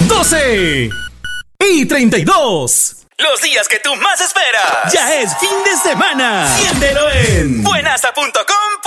12 y 32. Los días que tú más esperas. Ya es fin de semana. Siéntelo en buenasta.com